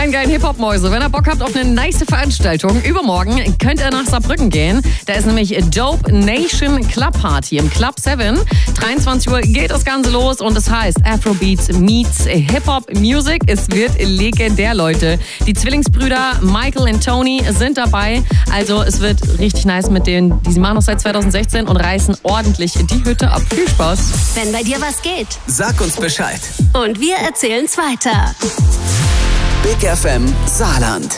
kleinen geilen Hip-Hop-Mäuse, wenn ihr Bock habt auf eine nice Veranstaltung, übermorgen könnt ihr nach Saarbrücken gehen. Da ist nämlich Dope Nation Club Party im Club 7. 23 Uhr geht das Ganze los und es heißt Afrobeats meets Hip-Hop Music. Es wird legendär, Leute. Die Zwillingsbrüder Michael und Tony sind dabei. Also es wird richtig nice mit denen. Die machen das seit 2016 und reißen ordentlich die Hütte ab. Viel Spaß. Wenn bei dir was geht, sag uns Bescheid. und wir erzählen's weiter. Big FM Saarland.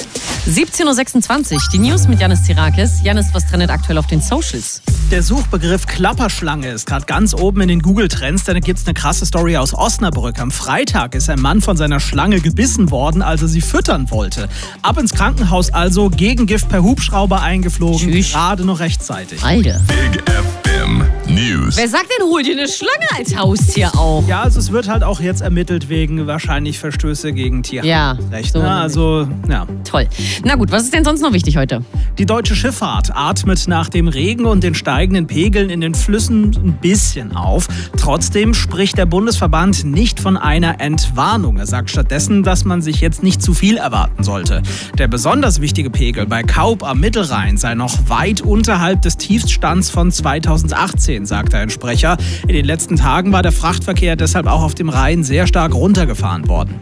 17.26 Uhr, die News mit Janis Zirakis. Janis, was trendet aktuell auf den Socials? Der Suchbegriff Klapperschlange ist gerade ganz oben in den Google-Trends, denn da gibt es eine krasse Story aus Osnabrück. Am Freitag ist ein Mann von seiner Schlange gebissen worden, als er sie füttern wollte. Ab ins Krankenhaus also, Gegengift per Hubschrauber eingeflogen, gerade noch rechtzeitig. Alter. Big FM News. Wer sagt denn, hol dir eine Schlange als Haustier auf? Ja, also es wird halt auch jetzt ermittelt wegen wahrscheinlich Verstöße gegen Tierrecht. Ja, so Also, ja. Toll. Na gut, was ist denn sonst noch wichtig heute? Die deutsche Schifffahrt atmet nach dem Regen und den steigenden Pegeln in den Flüssen ein bisschen auf. Trotzdem spricht der Bundesverband nicht von einer Entwarnung. Er sagt stattdessen, dass man sich jetzt nicht zu viel erwarten sollte. Der besonders wichtige Pegel bei Kaub am Mittelrhein sei noch weit unterhalb des Tiefststands von 2018, sagt ein Sprecher. In den letzten Tagen war der Frachtverkehr deshalb auch auf dem Rhein sehr stark runtergefahren worden.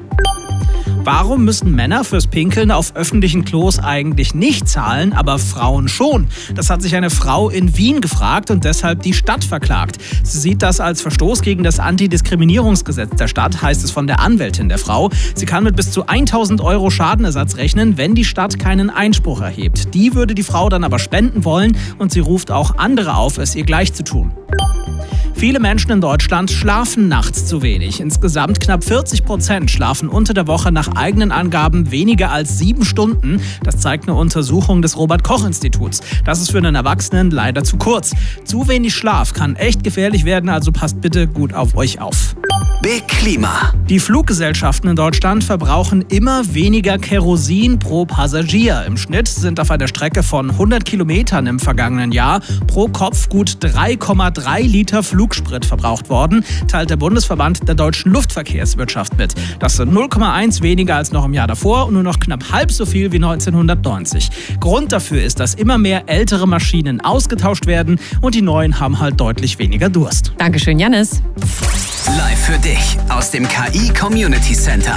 Warum müssen Männer fürs Pinkeln auf öffentlichen Klos eigentlich nicht zahlen, aber Frauen schon? Das hat sich eine Frau in Wien gefragt und deshalb die Stadt verklagt. Sie sieht das als Verstoß gegen das Antidiskriminierungsgesetz der Stadt, heißt es von der Anwältin der Frau. Sie kann mit bis zu 1.000 € Schadenersatz rechnen, wenn die Stadt keinen Einspruch erhebt. Die würde die Frau dann aber spenden wollen und sie ruft auch andere auf, es ihr gleich zu tun. Viele Menschen in Deutschland schlafen nachts zu wenig. Insgesamt knapp 40% schlafen unter der Woche nach eigenen Angaben weniger als 7 Stunden. Das zeigt eine Untersuchung des Robert-Koch-Instituts. Das ist für einen Erwachsenen leider zu kurz. Zu wenig Schlaf kann echt gefährlich werden, also passt bitte gut auf euch auf. Big Klima. Die Fluggesellschaften in Deutschland verbrauchen immer weniger Kerosin pro Passagier. Im Schnitt sind auf einer Strecke von 100 Kilometern im vergangenen Jahr pro Kopf gut 3,3 Liter Flugsprit verbraucht worden, teilt der Bundesverband der deutschen Luftverkehrswirtschaft mit. Das sind 0,1 weniger als noch im Jahr davor und nur noch knapp halb so viel wie 1990. Grund dafür ist, dass immer mehr ältere Maschinen ausgetauscht werden und die neuen haben halt deutlich weniger Durst. Dankeschön, Janis. Live für dich aus dem KI Community Center.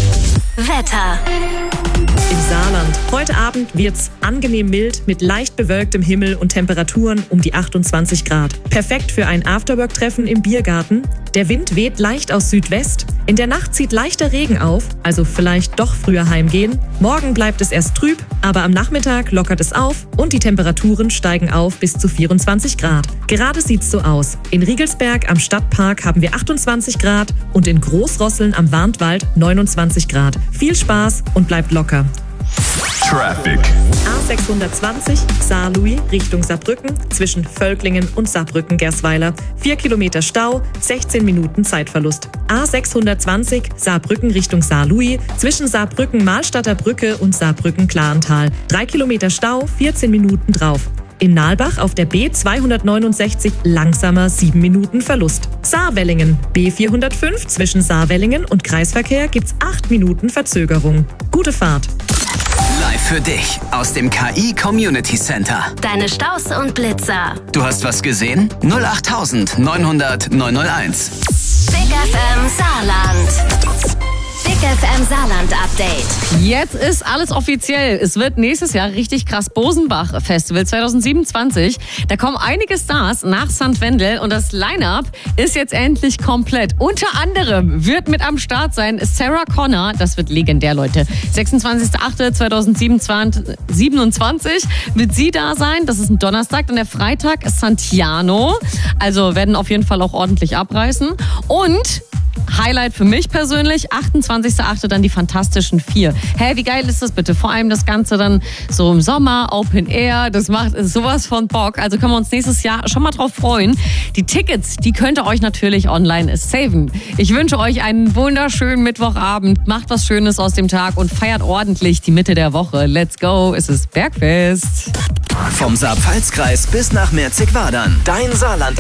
Wetter. Im Saarland. Heute Abend wird's angenehm mild mit leicht bewölktem Himmel und Temperaturen um die 28 Grad. Perfekt für ein Afterwork-Treffen im Biergarten. Der Wind weht leicht aus Südwest. In der Nacht zieht leichter Regen auf, also vielleicht doch früher heimgehen. Morgen bleibt es erst trüb, aber am Nachmittag lockert es auf und die Temperaturen steigen auf bis zu 24 Grad. Gerade sieht's so aus. In Riegelsberg am Stadtpark haben wir 28 Grad und in Großrosseln am Warntwald 29 Grad. Viel Spaß und bleibt locker. Traffic. A620 Saar-Louis Richtung Saarbrücken zwischen Völklingen und Saarbrücken-Gersweiler. 4 Kilometer Stau, 16 Minuten Zeitverlust. A620 Saarbrücken Richtung Saar-Louis zwischen Saarbrücken-Mahlstadter Brücke und Saarbrücken-Klarental. 3 Kilometer Stau, 14 Minuten drauf. In Nalbach auf der B269 langsamer 7 Minuten Verlust. Saarwellingen B405 zwischen Saarwellingen und Kreisverkehr gibt's 8 Minuten Verzögerung. Gute Fahrt. Live für dich aus dem KI Community Center. Deine Staus und Blitzer. Du hast was gesehen? 08000 900 901. Big FM Saarland. Big FM Saarland Update. Jetzt ist alles offiziell. Es wird nächstes Jahr richtig krass. Bosenbach Festival 2027. Da kommen einige Stars nach St. Wendel und das Line-Up ist jetzt endlich komplett. Unter anderem wird mit am Start sein Sarah Connor. Das wird legendär, Leute. 26.08.2027 wird sie da sein. Das ist ein Donnerstag. Dann der Freitag ist Santiano. Also werden auf jeden Fall auch ordentlich abreißen. Und Highlight für mich persönlich, 28.08. dann die Fantastischen 4. Wie geil ist das bitte? Vor allem das Ganze dann so im Sommer, Open Air, das macht sowas von Bock. Also können wir uns nächstes Jahr schon mal drauf freuen. Die Tickets, die könnt ihr euch natürlich online saven. Ich wünsche euch einen wunderschönen Mittwochabend. Macht was Schönes aus dem Tag und feiert ordentlich die Mitte der Woche. Let's go, es ist Bergfest. Vom Saar-Pfalz-Kreis bis nach Merzig-Wadern. Dein Saarland.